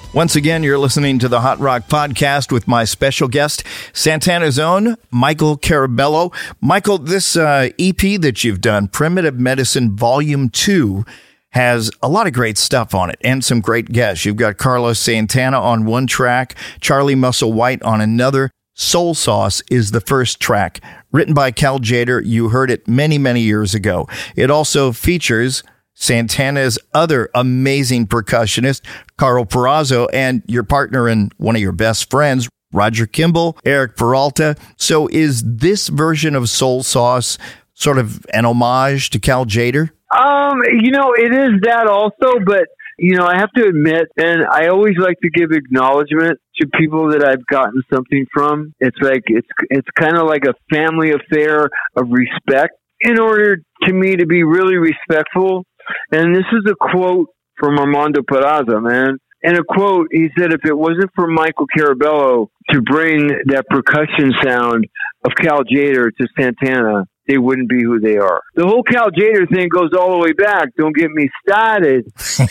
Once again, you're listening to the Hot Rock Podcast with my special guest, Santana's own Michael Carabello. Michael, this EP that you've done, Primitive Medicine Volume 2, has a lot of great stuff on it and some great guests. You've got Carlos Santana on one track, Charlie Musselwhite on another. Soul Sauce is the first track, written by Cal Tjader. You heard it many, many years ago. It also features Santana's other amazing percussionist, Carl Perazzo, and your partner and one of your best friends, Roger Kimball, Eric Peralta. So is this version of Soul Sauce sort of an homage to Cal Tjader? It is that also, but, I have to admit, and I always like to give acknowledgement to people that I've gotten something from. It's like, it's kind of like a family affair of respect. In order to me to be really respectful, and this is a quote from Armando Peraza, man. And a quote, he said, if it wasn't for Michael Carabello to bring that percussion sound of Cal Tjader to Santana, they wouldn't be who they are. The whole Cal Tjader thing goes all the way back. Don't get me started.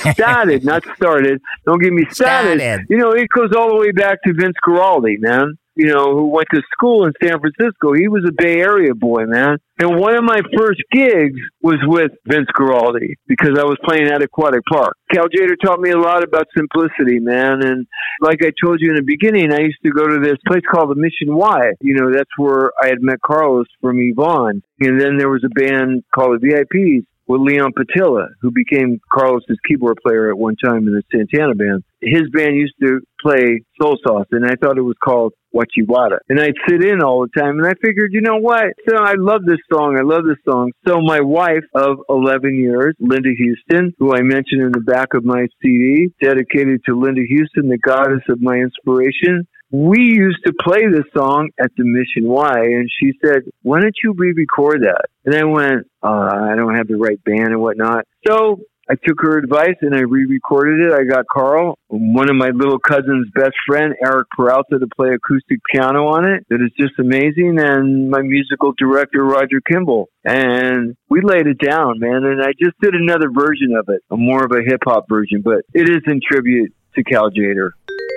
Not started. Don't get me started. It goes all the way back to Vince Guaraldi, man. Who went to school in San Francisco. He was a Bay Area boy, man. And one of my first gigs was with Vince Guaraldi because I was playing at Aquatic Park. Cal Tjader taught me a lot about simplicity, man. And like I told you in the beginning, I used to go to this place called the Mission Y. That's where I had met Carlos from Yvonne. And then there was a band called the VIPs with Leon Patilla, who became Carlos's keyboard player at one time in the Santana band. His band used to play Soul Sauce, and I thought it was called Wachiwada. And I'd sit in all the time, and I figured, you know what? So I love this song. So my wife of 11 years, Linda Houston, who I mentioned in the back of my CD, dedicated to Linda Houston, the goddess of my inspiration, we used to play this song at the Mission Y, and she said, why don't you re-record that? And I went, I don't have the right band and whatnot. So I took her advice and I re-recorded it. I got Carl, one of my little cousin's best friend, Eric Peralta, to play acoustic piano on it. That is just amazing. And my musical director, Roger Kimball. And we laid it down, man. And I just did another version of it, more of a hip-hop version, but it is in tribute to Cal Tjader.